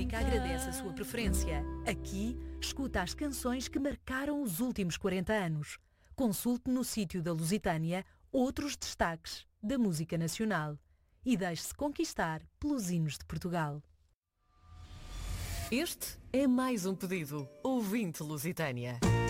Música agradece a sua preferência. Aqui, escuta as canções que marcaram os últimos 40 anos. Consulte no sítio da Lusitânia outros destaques da música nacional. E deixe-se conquistar pelos hinos de Portugal. Este é mais um pedido. Ouvinte Lusitânia.